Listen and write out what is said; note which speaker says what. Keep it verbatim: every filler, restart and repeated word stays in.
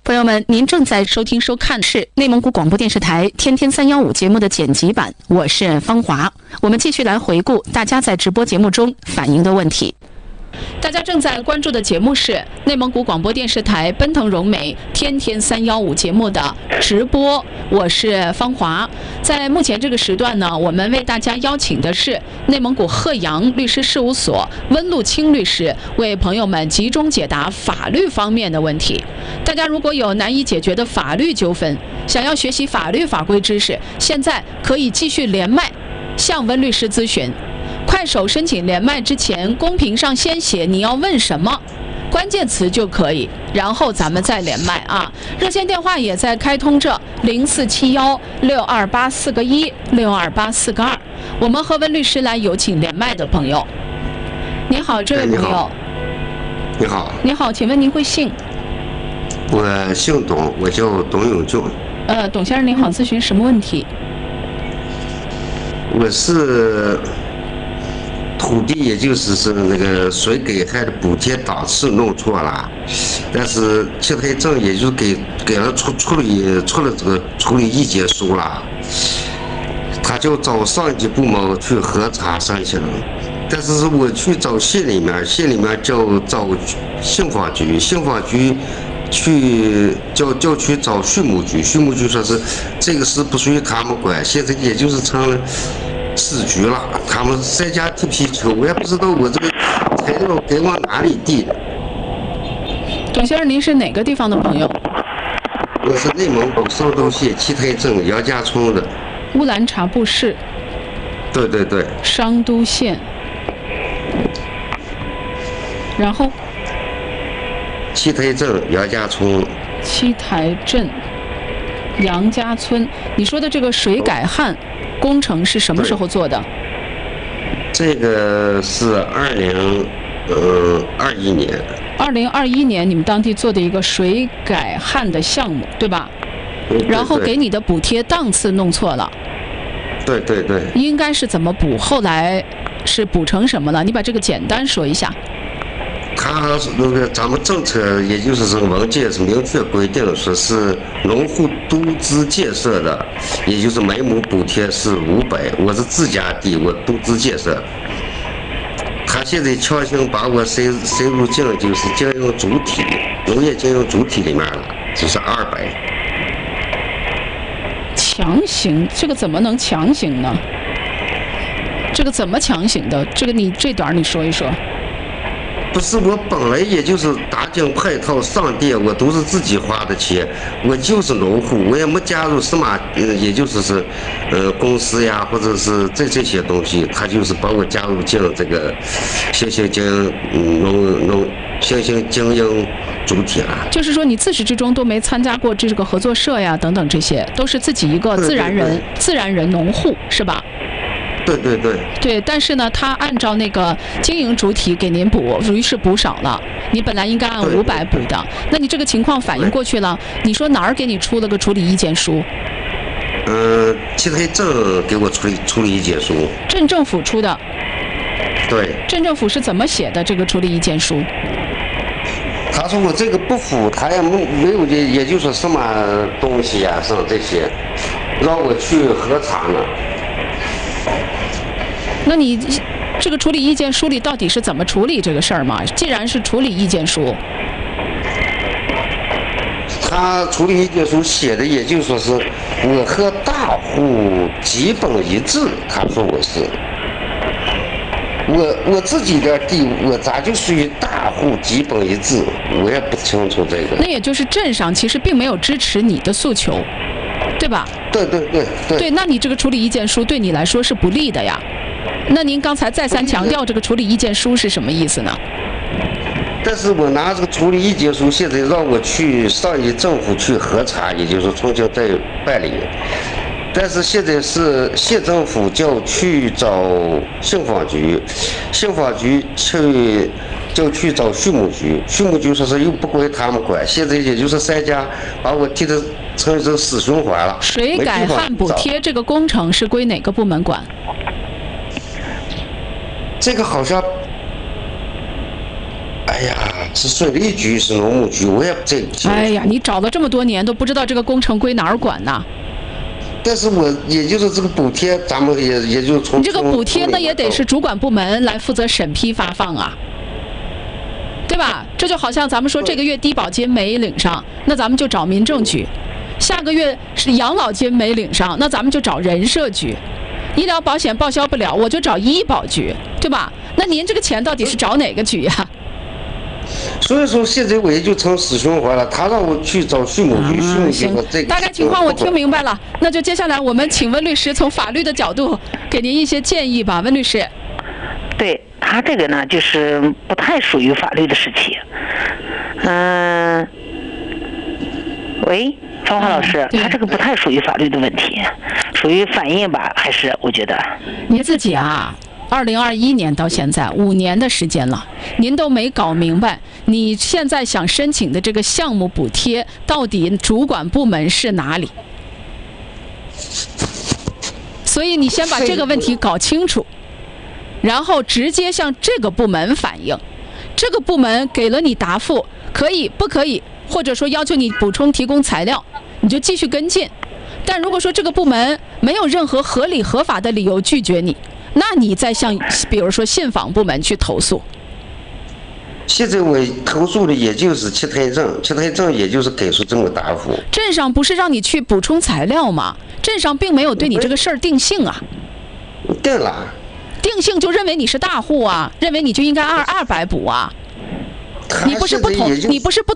Speaker 1: 朋友们，您正在收听收看是内蒙古广播电视台天天三幺五节目的剪辑版，我是芳华。我们继续来回顾大家在直播节目中反映的问题。大家正在关注的节目是内蒙古广播电视台奔腾融媒天天三幺五节目的直播，我是芳华。在目前这个时段呢，我们为大家邀请的是内蒙古鹤阳律师事务所温路清律师，为朋友们集中解答法律方面的问题。大家如果有难以解决的法律纠纷，想要学习法律法规知识，现在可以继续连麦向温律师咨询。快手申请连麦之前，公屏上先写你要问什么关键词就可以，然后咱们再连麦啊。热线电话也在开通着零四七幺六二八四个一六二八四个二。我们和温律师来有请连麦的朋友。你好，这位朋友。
Speaker 2: 你好。
Speaker 1: 你好，请问您贵姓？
Speaker 2: 我姓董，我叫董永俊。
Speaker 1: 呃，董先生您好，咨询什么问题？
Speaker 2: 我是土地，也就是是那个水给害的补贴档次弄错了，但是契台证也就给给了处处理出了这个处理意见书了，他就找上级部门去核查申请，但是我去找县里面，县里面叫找信访局，信访局去叫叫去找畜牧局，畜牧局说是这个事不属于他们管，现在也就是成了市局了，他们在家踢皮球，我也不知道我这个材料该往哪里递。
Speaker 1: 董先生，您是哪个地方的朋友？
Speaker 2: 我是内蒙古商都县七台镇杨家村的。
Speaker 1: 乌兰察布市。
Speaker 2: 对对对。
Speaker 1: 商都县。然后。
Speaker 2: 七台镇杨家村。
Speaker 1: 七台镇杨家村，你说的这个水改旱工程是什么时候做的？
Speaker 2: 这个是二零呃二一年。二
Speaker 1: 零二一年你们当地做的一个水改旱的项目，对吧？
Speaker 2: 对对对。
Speaker 1: 然后给你的补贴档次弄错了。
Speaker 2: 对对对。
Speaker 1: 应该是怎么补？后来是补成什么了？你把这个简单说一下。
Speaker 2: 他那个咱们政策，也就是这个文件是明确规定，说是农户独资建设的，也就是每亩补贴是五百，我是自家地，我独资建设。他现在强行把我塞塞入进就是经营主体，农业经营主体里面了，就是二百。
Speaker 1: 强行，这个怎么能强行呢？这个怎么强行的？这个你这段你说一说。
Speaker 2: 不是，我本来也就是打井配套上电，我都是自己花的钱，我就是农户，我也没加入什么，呃，也就是是，呃，公司呀，或者是这这些东西，他就是把我加入进这个新型经营农农新型经营主体了。
Speaker 1: 就是说，你自始至终都没参加过这个合作社呀，等等，这些都是自己一个自然人，
Speaker 2: 对对对
Speaker 1: 自然人农户是吧？
Speaker 2: 对对对，
Speaker 1: 对，但是呢，他按照那个经营主体给您补，于是补少了。你本来应该按五百补的，那你这个情况反映过去了，你说哪儿给你出了个处理意见书？
Speaker 2: 嗯，七台镇给我处理处理意见书。
Speaker 1: 镇政府出的。
Speaker 2: 对。
Speaker 1: 镇政府是怎么写的这个处理意见书？
Speaker 2: 他说我这个不符，他也没没有也也就说什么东西呀、啊，像这些，让我去核查呢。
Speaker 1: 那你这个处理意见书里到底是怎么处理这个事儿嘛？既然是处理意见书，
Speaker 2: 他处理意见书写的也就说是我和大户基本一致，他说我是我我自己的地，我咋就属于大户基本一致？我也不清楚这个。
Speaker 1: 那也就是镇上其实并没有支持你的诉求，对吧？
Speaker 2: 对对对对。
Speaker 1: 对，那你这个处理意见书对你来说是不利的呀。那您刚才再三强调这个处理意见书是什么意思呢？
Speaker 2: 但是我拿这个处理意见书，现在让我去上级政府去核查，也就是重新再办理。但是现在是县政府叫去找信访局，信访局去就去找畜牧局，畜牧局说是又不归他们管。现在也就是三家把我踢得成成死循环了。
Speaker 1: 水改旱补贴这个工程是归哪个部门管？
Speaker 2: 这个好像，哎呀， 是水利局是农牧局，我也不这个。
Speaker 1: 哎呀，你找了这么多年都不知道这个工程归哪儿管呢？
Speaker 2: 但是我也就是这个补贴，咱们也也就从
Speaker 1: 你这个补贴那也得是主管部门来负责审批发放啊，对吧？这就好像咱们说这个月低保金没领上，那咱们就找民政局；下个月是养老金没领上，那咱们就找人社局；医疗保险报销不了，我就找医保局，对吧？那您这个钱到底是找哪个局呀、啊？
Speaker 2: 所以说现在我也就成死循环了，他让我去找畜牧局，畜牧局和这个。
Speaker 1: 大概情况我听明白了，那就接下来我们请温律师从法律的角度给您一些建议吧，温律师。
Speaker 3: 对他这个呢，就是不太属于法律的事情。嗯、呃，喂，芳华老师，
Speaker 1: 嗯、
Speaker 3: 他这个不太属于法律的问题，属于反映吧，还是我觉得。
Speaker 1: 您自己啊。二零二一年到现在五年的时间了，您都没搞明白，你现在想申请的这个项目补贴到底主管部门是哪里？所以你先把这个问题搞清楚，然后直接向这个部门反映，这个部门给了你答复，可以不可以，或者说要求你补充提供材料，你就继续跟进。但如果说这个部门没有任何合理合法的理由拒绝你，那你再向比如说信访部门去投诉。
Speaker 2: 现在我投诉的也就是七台镇，七台镇也就是给出这么答复。
Speaker 1: 镇上不是让你去补充材料吗？镇上并没有对你这个事儿定性啊。
Speaker 2: 定了。
Speaker 1: 定性就认为你是大户啊，认为你就应该二二百补啊。你不是不同，你不是不